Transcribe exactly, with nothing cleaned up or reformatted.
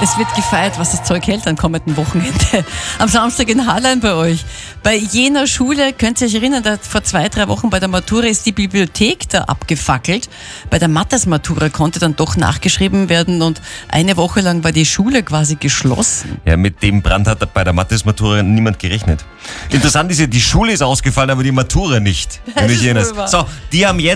Es wird gefeiert, was das Zeug hält am kommenden Wochenende. Am Samstag in Hallein bei euch. Bei jener Schule, könnt ihr euch erinnern, da vor zwei, drei Wochen bei der Matura ist die Bibliothek da abgefackelt. Bei der Mathesmatura konnte dann doch nachgeschrieben werden und eine Woche lang war die Schule quasi geschlossen. Ja, mit dem Brand hat bei der Mathesmatura niemand gerechnet. Interessant ist ja, die Schule ist ausgefallen, aber die Matura nicht. Wenn Das du dich ist erinnerst. wohl wahr. So, die haben jetzt